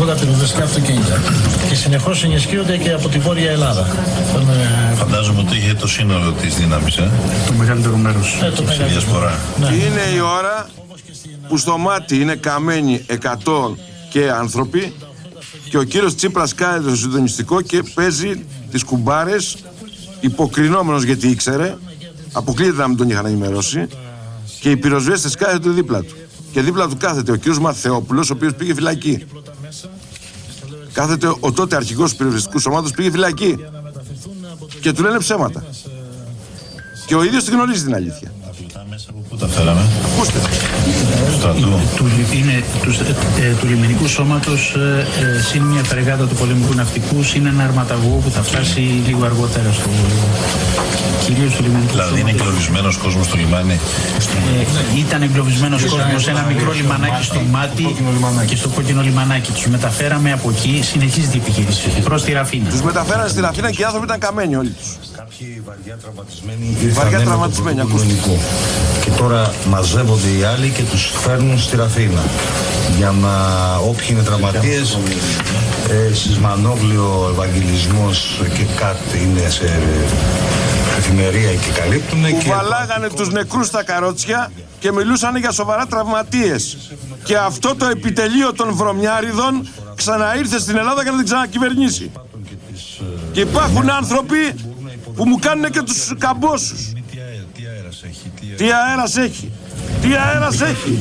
πολλά πυροσβεστικά αυτοκίνητα. Και συνεχώς ενισχύονται και από τη Βόρεια Ελλάδα. Φαντάζομαι ότι είχε το σύνολο της δύναμης, το μεγαλύτερο μέρος. Σε διασπορά. Είναι η ώρα που στο μάτι είναι καμένοι 100 και άνθρωποι και ο κύριος Τσίπρας κάθεται στο συντονιστικό και παίζει τις κουμπάρες, υποκρινόμενος γιατί ήξερε, αποκλείεται να μην τον είχαν ενημερώσει, και οι πυροσβέστες κάθεται δίπλα του. Και δίπλα του κάθεται ο κύριος Μαθεόπουλος, ο οποίος πήγε φυλακή. Κάθεται ο τότε αρχηγός του πυροσβεστικού σωμάτος, πήγε φυλακή. Και του λένε ψέματα. Και ο ίδιος τη γνωρίζει την αλήθεια. Πού τα φέραμε? Ακούστε. Είναι του λιμενικού σώματος, συν μια φρεγάτα του πολεμικού ναυτικού, συν ένα αρματαγό που θα φτάσει λίγο αργότερα στο κυρίως του λιμενικού δηλαδή σώματος. Είναι εγκλωβισμένος κόσμος στο λιμάνι. Ήταν εγκλωβισμένος κόσμος σε ένα μικρό λιμανάκι στο Μάτι και στο κόκκινο λιμανάκι. Τους μεταφέραμε από εκεί, συνεχίζεται η επιχείρηση προς τη Ραφίνα. Τους μεταφέρανε στη Ραφίνα και οι άνθρωποι ήταν καμένοι όλοι τους. Κάποιοι βαριά τραυματισμένοι ήρθαν και τώρα μαζεύονται οι άλλοι και τους φέρνουν στη Ραφίνα για να όποιοι είναι τραυματίες, Σισμανόγλιο, Ευαγγελισμός και κάτι είναι σε εφημερία και καλύπτουν. Που βαλάγανε τους νεκρούς στα καρότσια και μιλούσαν για σοβαρά τραυματίες. Και αυτό το επιτελείο των βρωμιάριδων ξαναήρθε στην Ελλάδα για να την ξανακυβερνήσει. Και υπάρχουν άνθρωποι που μου κάνουν και τους καμπόσους. Τι αέρας έχει. Τι αέρας έχει.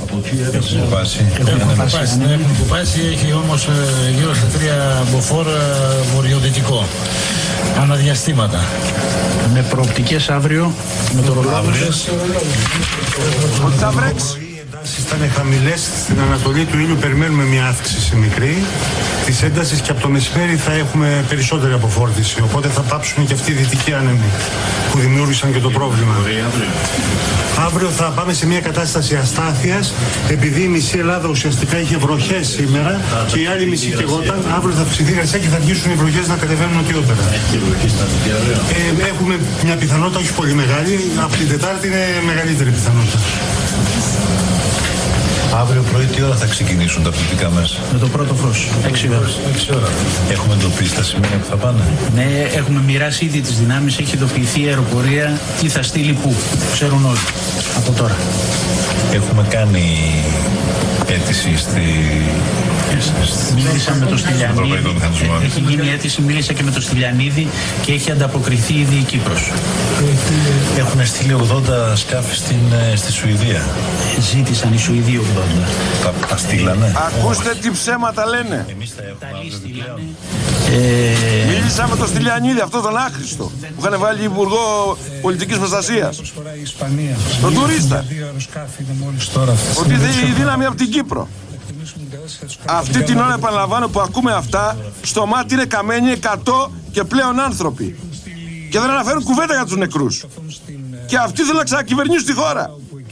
Έχουν κουπάσει, έχει όμως γύρω στα 3 μποφόρ βορειοδυτικό. Αναδιαστήματα. Με προοπτικές αύριο, με το ρολόι. Ότι θα βρέξει. Ήταν χαμηλές στην ανατολή του ήλιου, περιμένουμε μια αύξηση μικρή της έντασης και από το μεσημέρι θα έχουμε περισσότερη αποφόρτιση. Οπότε θα πάψουν και αυτοί οι δυτικοί άνεμοι που δημιούργησαν και το πρόβλημα. Αύριο θα πάμε σε μια κατάσταση αστάθειας, επειδή η μισή Ελλάδα ουσιαστικά είχε βροχές σήμερα και η άλλη μισή καιγόταν. Αύριο θα αυξηθεί η εργασία και θα αρχίσουν οι βροχές να κατεβαίνουν νοτιότερα. Έχουμε μια πιθανότητα, όχι πολύ μεγάλη, από την Τετάρτη είναι μεγαλύτερη πιθανότητα. Αύριο πρωί τι ώρα θα ξεκινήσουν τα πληθυντικά μέσα? Με το πρώτο φως, 6 ώρα. Έχουμε εντοπίσει τα σημεία που θα πάνε? Ναι, έχουμε μοιράσει ήδη τις δυνάμεις, έχει ειδοποιηθεί η αεροπορία, τι θα στείλει πού, ξέρουν όλοι από τώρα. Έχουμε κάνει αίτηση στη... Μίλησα με τον Στυλιανίδη, έχει γίνει αίτηση, μίλησα και με τον Στυλιανίδη και έχει ανταποκριθεί ήδη η Κύπρος. Έχουν στείλει 80 σκάφη στη Σουηδία. Ζήτησαν οι Σουηδοί 80. Τα στείλανε. Ακούστε τι ψέματα λένε. Εμείς τα έχουμε. Μίλησα με τον Στυλιανίδη, αυτό τον άχρηστο που είχαν βάλει υπουργό πολιτικής προστασίας. Τον τουρίστα. Ότι η δύναμη από την Κύπρο. Αυτή την ώρα, επαναλαμβάνω, που ακούμε αυτά, στο μάτι είναι καμένοι 100 και πλέον άνθρωποι. Και δεν αναφέρουν κουβέντα για τους νεκρούς. Και αυτοί θέλουν να ξανακυβερνήσουν τη χώρα.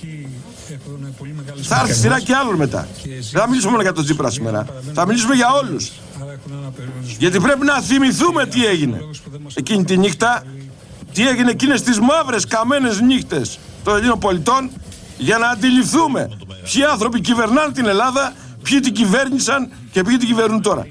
Θα έρθει σειρά και άλλων μετά. Δεν θα μιλήσουμε μόνο για τον Τσίπρα σήμερα. Θα μιλήσουμε για όλους. Γιατί πρέπει να θυμηθούμε τι έγινε εκείνη τη νύχτα, τι έγινε εκείνες τις μαύρες καμένες νύχτες των Ελλήνων πολιτών, για να αντιληφθούμε ποιοι άνθρωποι κυβερνάνε την Ελλάδα, ποιοι την κυβέρνησαν και ποιοι την κυβερνούν τώρα.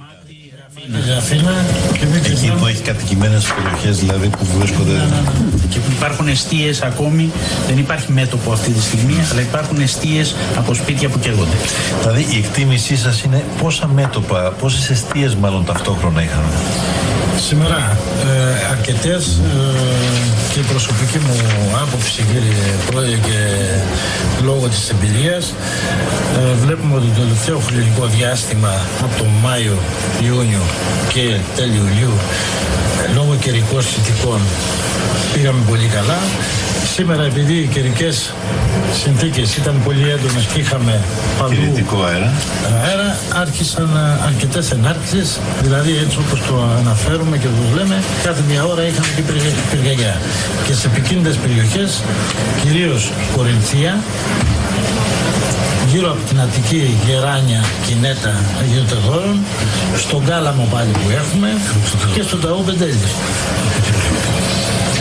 Εκεί που έχει κατοικημένες περιοχές, δηλαδή που βρίσκονται. Και που υπάρχουν εστίες ακόμη, δεν υπάρχει μέτωπο αυτή τη στιγμή, αλλά υπάρχουν εστίες από σπίτια που καίγονται. Δηλαδή η εκτίμησή σας είναι πόσα μέτωπα, πόσες εστίες μάλλον ταυτόχρονα είχαμε? Σήμερα αρκετές, και η προσωπική μου άποψη, κύριε Πρόεδρε, και λόγω της εμπειρίας, βλέπουμε ότι το τελευταίο χρονικό διάστημα από τον Μάιο, Ιούνιο και τέλειο Ιουλίου, λόγω καιρικών συνθηκών πήγαμε πολύ καλά. Σήμερα, επειδή οι καιρικές συνθήκες ήταν πολύ έντονες και είχαμε παντού κινητικό αέρα, άρχισαν αρκετές ενάρξεις, δηλαδή έτσι όπως το αναφέρουμε και το λέμε, κάθε μια ώρα είχαμε και πυρκαγιά. Και σε επικίνδυνες περιοχές, κυρίως Κορινθία, γύρω από την Αττική, Γεράνια, Κινέτα, Αγίου Τεγόρων, στον Κάλαμο πάλι που έχουμε και στον Ταού Πεντέλης.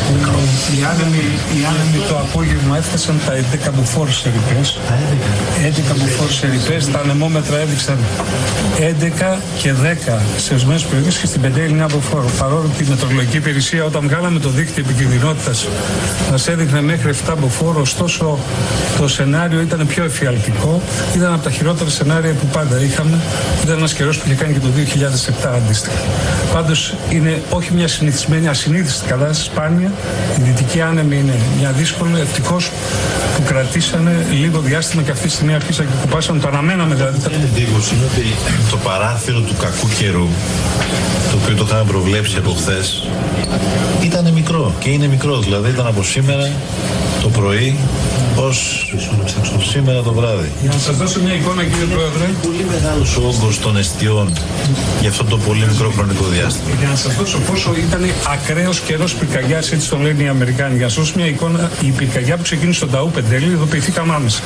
Οι άνεμοι το απόγευμα έφτασαν τα 11 μποφόρ σε ρηπές. 11 μποφόρ σε ρηπές, τα ανεμόμετρα έδειξαν 11 και 10 σε ορισμένες περιοχές και στην Πεντέλη είναι μποφόρ. Παρόλο που η Μετρολογική Υπηρεσία όταν βγάλαμε το δίκτυο επικινδυνότητας μας έδειχνε μέχρι 7 μποφόρ, ωστόσο το σενάριο ήταν πιο εφιαλτικό. Ήταν από τα χειρότερα σενάρια που πάντα είχαμε. Ήταν ένας καιρός που είχε κάνει και το 2007 αντίστοιχα. Πάντως είναι όχι μια συνηθισμένη, ασυνήθιστη κατάσταση, σπάνια. Οι δυτικοί άνεμοι είναι μια δύσκολη, ευτυχώς που κρατήσανε λίγο διάστημα και αυτή τη στιγμή αρχίσαν και κουπάσαν. Το αναμέναμε δηλαδή. Η εντύπωση είναι ότι το παράθυρο του κακού καιρού, το οποίο το είχαμε προβλέψει από χθες, ήταν μικρό και είναι μικρό. Δηλαδή ήταν από σήμερα το πρωί ως σήμερα το βράδυ. Για να σας δώσω μια εικόνα, κύριε Πρόεδρε. Είναι πολύ μεγάλος ο όγκος των εστιών για αυτό το πολύ μικρό χρονικό διάστημα. Για να σας δώσω πόσο ήταν ακραίος καιρός πυρκαγιάς, έτσι το λένε οι Αμερικάνοι. Για να σας δώσω μια εικόνα, η πυρκαγιά που ξεκίνησε στον Ταού Πεντέλη, ειδοποιηθήκαμε άμεσα.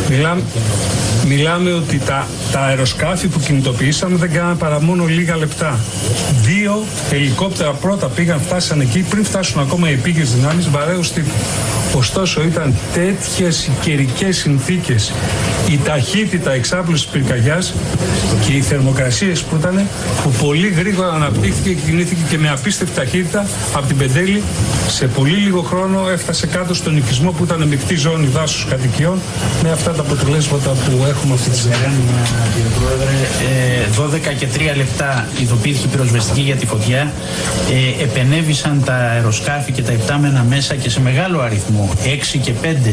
Μιλάμε ότι τα αεροσκάφη που κινητοποιήσαμε δεν κάνανε παρά μόνο λίγα λεπτά. 2 ελικόπτερα πρώτα φτάσαν εκεί πριν φτάσουν ακόμα οι επίκες δυνάμεις βαρέως τύπου. Ωστόσο ήταν τέτοιες καιρικές συνθήκες, η ταχύτητα εξάπλωσης πυρκαγιάς και οι θερμοκρασίες που ήταν, που πολύ γρήγορα αναπτύχθηκε και κινήθηκε και με απίστευτη ταχύτητα από την Πεντέλη. Σε πολύ λίγο χρόνο έφτασε κάτω στον οικισμό που ήταν μεικτή ζώνη δάσους κατοικιών, με αυτά τα αποτελέσματα που έχουμε αυτή τη στιγμή. Κύριε Πρόεδρε, 12 και 3 λεπτά ειδοποιήθηκε πυροσβεστική για τη φωτιά. Επενέβησαν τα αεροσκάφη και τα υπτάμενα μέσα και σε μεγάλο αριθμό, 6 και 5,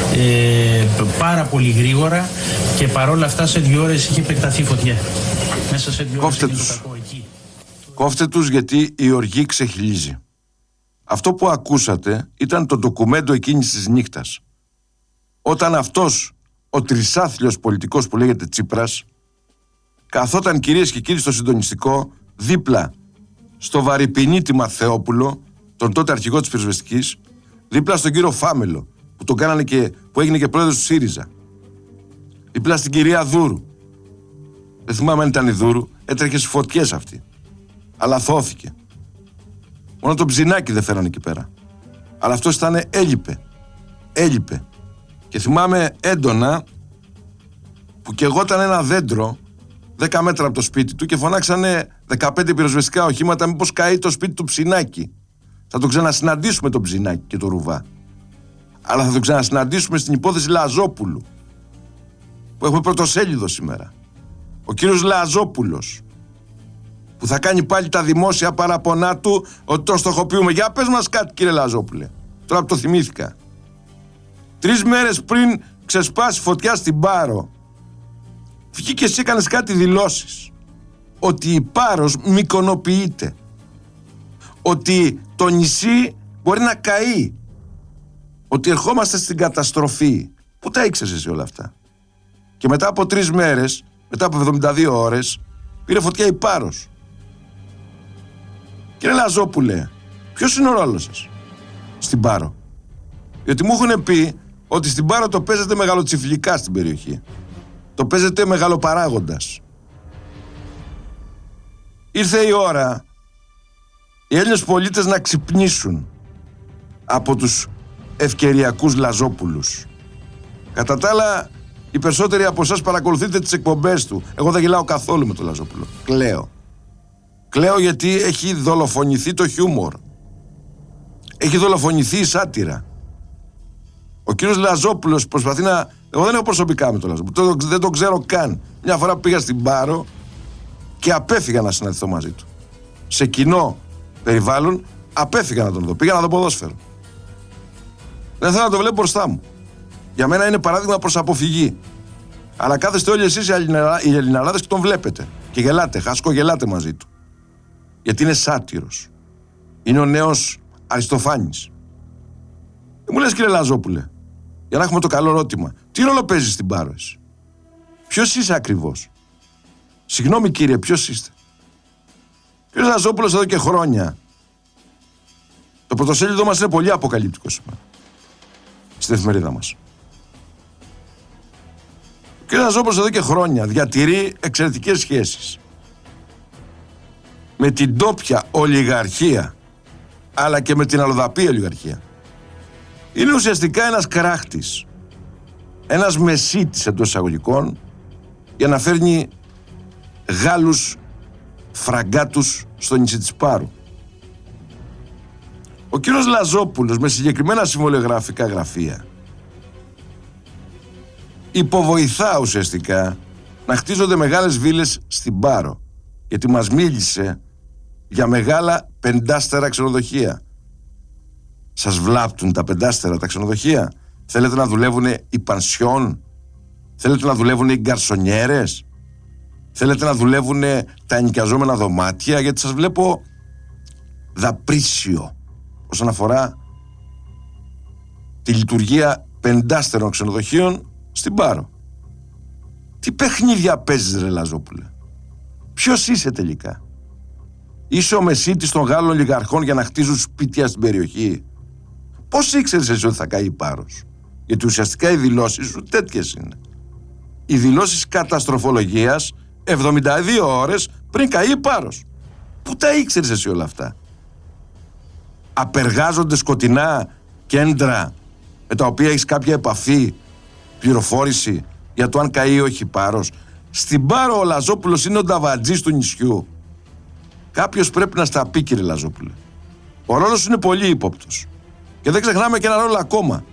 πάρα πολύ γρήγορα, και παρόλα αυτά σε 2 ώρες είχε επεκταθεί η φωτιά. Μέσα σε 2 ώρες έγινε το κακό εκεί. Κόφτε τους, γιατί η οργή ξεχυλίζει. Αυτό που ακούσατε ήταν το ντοκουμέντο εκείνης της νύχτας. Όταν αυτός ο τρισάθλιος πολιτικός που λέγεται Τσίπρας καθόταν, κυρίες και κύριοι, στο συντονιστικό δίπλα στο βαρυπινίτη Μαθεόπουλο, τον τότε αρχηγό της πυροσβεστικής, δίπλα στον κύριο Φάμελο που τον κάνανε και που έγινε και πρόεδρος του ΣΥΡΙΖΑ, δίπλα στην κυρία Δούρου. Δεν θυμάμαι αν ήταν η Δούρου, έτρεχε στις φωτιές αυτή, αλλά θώθηκε. Μόνο το Ψινάκι δεν φέρανε εκεί πέρα. Αλλά αυτός έλειπε. Και θυμάμαι έντονα που καιγόταν ένα δέντρο 10 μέτρα από το σπίτι του και φωνάξανε 15 πυροσβεστικά οχήματα, μήπως καεί το σπίτι του Ψινάκι. Θα το ξανασυναντήσουμε τον Ψινάκι και το Ρουβά. Αλλά θα το ξανασυναντήσουμε στην υπόθεση Λαζόπουλου, που έχουμε πρωτοσέλιδο σήμερα. Ο κύριος Λαζόπουλος, που θα κάνει πάλι τα δημόσια παραπονά του ότι τον στοχοποιούμε. Για πες μας κάτι, κύριε Λαζόπουλε. Τώρα που το θυμήθηκα. 3 μέρες πριν ξεσπάσει φωτιά στην Πάρο, βγήκε και εσύ έκανες κάτι δηλώσεις. Ότι η Πάρος μικονοποιείται. Ότι το νησί μπορεί να καεί. Ότι ερχόμαστε στην καταστροφή. Πού τα ήξερες εσύ όλα αυτά? Και μετά από 3 μέρες, μετά από 72 ώρες, πήρε φωτιά η Πάρος. Κύριε Λαζόπουλε, ποιος είναι ο ρόλος σας στην Πάρο? Γιατί μου έχουν πει ότι στην Πάρο το παίζετε μεγαλοτσιφλικά στην περιοχή. Το παίζετε μεγαλοπαράγοντας. Ήρθε η ώρα οι Έλληνες πολίτες να ξυπνήσουν από τους ευκαιριακούς Λαζόπουλους. Κατά τα άλλα, οι περισσότεροι από εσάς παρακολουθείτε τις εκπομπές του. Εγώ δεν γελάω καθόλου με τον Λαζόπουλο. Κλαίω γιατί έχει δολοφονηθεί το χιούμορ. Έχει δολοφονηθεί η σάτυρα. Ο κύριος Λαζόπουλος προσπαθεί να... Εγώ δεν έχω προσωπικά με τον Λαζόπουλο. Δεν τον ξέρω καν. Μια φορά πήγα στην Πάρο και απέφυγα να συναντηθώ μαζί του. Σε κοινό περιβάλλον απέφυγα να τον δω. Πήγα να δω ποδόσφαιρο. Δεν θέλω να το βλέπω μπροστά μου. Για μένα είναι παράδειγμα προς αποφυγή. Αλλά κάθεστε όλοι εσείς οι Ελληναράδες και τον βλέπετε. Και γελάτε, χασκογελάτε μαζί του. Γιατί είναι σάτυρος. Είναι ο νέος Αριστοφάνης. Μου λες, κύριε Λαζόπουλε, για να έχουμε το καλό ερώτημα, τι ρόλο παίζεις στην Πάρο εσύ? Ποιος είσαι ακριβώς? Συγγνώμη κύριε, ποιος είστε? Κύριε Λαζόπουλος, εδώ και χρόνια το πρωτοσέλιδο μας είναι πολύ αποκαλυπτικό σήμερα στην εφημερίδα μας. Κύριε Λαζόπουλος, εδώ και χρόνια διατηρεί εξαιρετικές σχέσεις με την ντόπια ολιγαρχία αλλά και με την αλλοδαπή ολιγαρχία. Είναι ουσιαστικά ένας κράχτης, ένας μεσίτης εντός εισαγωγικών, για να φέρνει Γάλλους φραγκάτους στο νησί της Πάρου. Ο κύριος Λαζόπουλος με συγκεκριμένα συμβολιογραφικά γραφεία υποβοηθά ουσιαστικά να χτίζονται μεγάλες βίλες στην Πάρο, γιατί μας μίλησε για μεγάλα πεντάστερα ξενοδοχεία. Σας βλάπτουν τα πεντάστερα τα ξενοδοχεία? Θέλετε να δουλεύουν οι πανσιόν? Θέλετε να δουλεύουν οι γκαρσονιέρες? Θέλετε να δουλεύουν τα ενοικιαζόμενα δωμάτια? Γιατί σας βλέπω δαπρίσιο όσον αφορά τη λειτουργία πεντάστερων ξενοδοχείων στην Πάρο. Τι παιχνίδια παίζεις, ρε Λαζόπουλε? Ποιος είσαι τελικά? Είσαι ο μεσίτης των Γάλλων ολιγαρχών για να χτίζουν σπίτια στην περιοχή? Πώς ήξερες εσύ ότι θα καεί η Πάρος? Γιατί ουσιαστικά οι δηλώσεις σου τέτοιες είναι. Οι δηλώσεις καταστροφολογίας 72 ώρες πριν καεί η Πάρος. Πού τα ήξερες εσύ όλα αυτά? Απεργάζονται σκοτεινά κέντρα με τα οποία έχεις κάποια επαφή, πληροφόρηση για το αν καεί ή όχι η Πάρος? Στην Πάρο ο Λαζόπουλος είναι ο νταβατζής του νησιού. Κάποιος πρέπει να στα πει, κύριε Λαζόπουλε. Ο ρόλος σου είναι πολύ ύποπτος. Και δεν ξεχνάμε και ένα ρόλο ακόμα.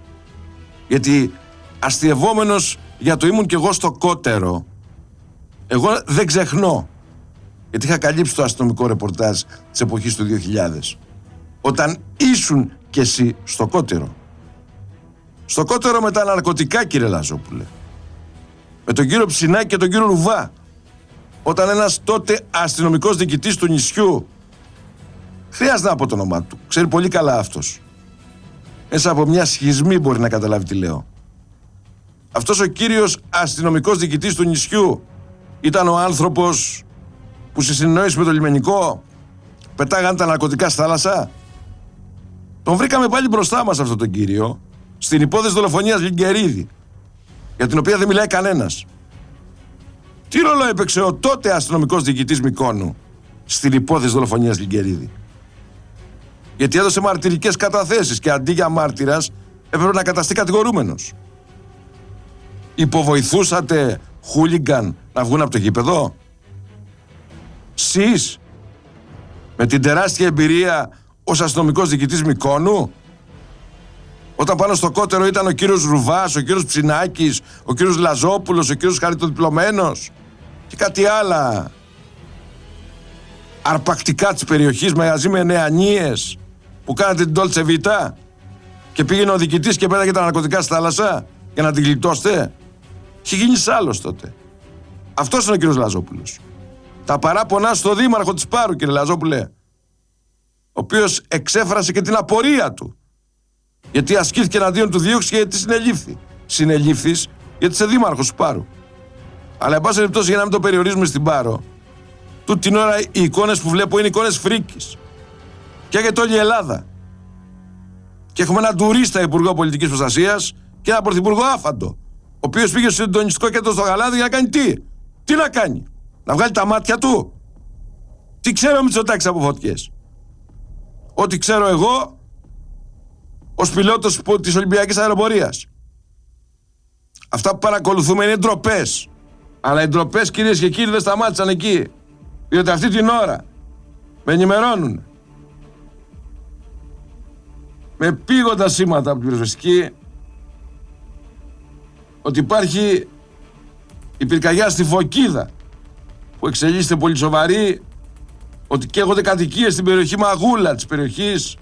Γιατί αστειευόμενος για το ήμουν κι εγώ στο Κότερο, εγώ δεν ξεχνώ. Γιατί είχα καλύψει το αστυνομικό ρεπορτάζ της εποχής του 2000. Όταν ήσουν κι εσύ στο Κότερο. Στο Κότερο με τα ναρκωτικά, κύριε Λαζόπουλε. Με τον κύριο Ψινάκη και τον κύριο Ρουβά. Όταν ένας τότε αστυνομικός διοικητής του νησιού, χρειάζεται να πω το όνομά του, ξέρει πολύ καλά αυτός, μέσα από μια σχισμή μπορεί να καταλάβει τι λέω. Αυτός ο κύριος αστυνομικός διοικητής του νησιού ήταν ο άνθρωπος που στη συνεννόηση με το λιμενικό πετάγαν τα ναρκωτικά στη θάλασσα. Τον βρήκαμε πάλι μπροστά μας αυτόν τον κύριο στην υπόθεση δολοφονίας Λιγκερίδη, για την οποία δεν μιλάει κανένας. Τι ρόλο έπαιξε ο τότε αστυνομικός διοικητής Μυκόνου στην υπόθεση δολοφονίας Λιγκερίδη? Γιατί έδωσε μαρτυρικές καταθέσεις και αντί για μάρτυρας έπρεπε να καταστεί κατηγορούμενος. Υποβοηθούσατε χούλιγκαν να βγουν από το γήπεδο? Σεις, με την τεράστια εμπειρία ως αστυνομικός διοικητής Μυκόνου, όταν πάνω στο Κότερο ήταν ο κύριος Ρουβάς, ο κύριος Ψινάκης, ο κύριος Λαζόπουλος, ο κύριος Χαριτοδιπλωμένος και κάτι άλλα αρπακτικά της περιοχής μαζί με νεανίες που κάνατε την Dolce Vita, και πήγαινε ο διοικητής και πέταγε τα ναρκωτικά στη θάλασσα για να την γλιτώσετε? Είχε γίνει άλλος τότε. Αυτός είναι ο κύριος Λαζόπουλος. Τα παράπονά στο δήμαρχο της Πάρου, κύριε Λαζόπουλε, ο οποίος εξέφρασε και την απορία του, γιατί ασκήθηκε εναντίον του δίωξη και γιατί συνελήφθη. Συνελήφθης γιατί είσαι δήμαρχος του Πάρου. Αλλά εν πάση περιπτώσει, για να μην το περιορίζουμε στην Πάρο, τούτη την ώρα οι εικόνες που βλέπω είναι εικόνες φρίκης. Καίγεται όλη η Ελλάδα. Και έχουμε έναν τουρίστα υπουργό πολιτικής προστασίας και έναν πρωθυπουργό άφαντο, ο οποίος πήγε στο συντονιστικό κέντρο στο Γαλάδι για να κάνει τι? Τι να κάνει? Να βγάλει τα μάτια του? Τι ξέρω ο Μητσοτάκης από φωτιές? Ό,τι ξέρω εγώ ως πιλότος της Ολυμπιακής Αεροπορίας. Αυτά που παρακολουθούμε είναι ντροπές. Αλλά οι ντροπές, κυρίες και κύριοι, δεν σταμάτησαν εκεί. Διότι αυτή την ώρα με ενημερώνουν με πήγοντα σήματα από την πυροσβεστική ότι υπάρχει η πυρκαγιά στη Φωκίδα που εξελίσσεται πολύ σοβαρή, ότι καίγονται κατοικίες στην περιοχή Μαγούλα της περιοχής,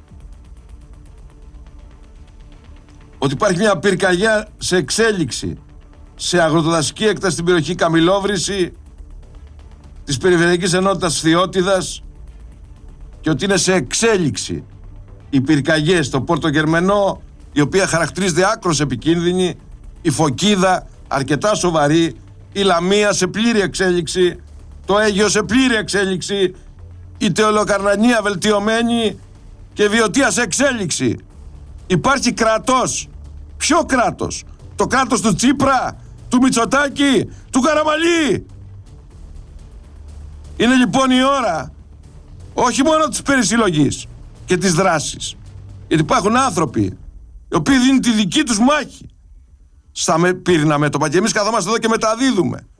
ότι υπάρχει μια πυρκαγιά σε εξέλιξη σε αγροτοδασική έκταση στην περιοχή Καμιλόβρηση της Περιφερειακής Ενότητας Θειότιδας και ότι είναι σε εξέλιξη οι πυρκαγιές στο Πόρτο Γερμενό, η οποία χαρακτηρίζεται άκρως επικίνδυνη, η Φωκίδα αρκετά σοβαρή, η Λαμία σε πλήρη εξέλιξη, το Αίγιο σε πλήρη εξέλιξη, η Τεολοκαρνανία βελτιωμένη και η Βιωτία σε εξέλιξη. Υπάρχει κράτος. Ποιο κράτος? Το κράτος του Τσίπρα, του Μητσοτάκη, του Καραμαλή. Είναι λοιπόν η ώρα όχι μόνο της περισυλλογής, και τις δράσεις. Γιατί υπάρχουν άνθρωποι οι οποίοι δίνουν τη δική τους μάχη στα πύρινα μέτωπα και εμείς καθόμαστε εδώ και μεταδίδουμε.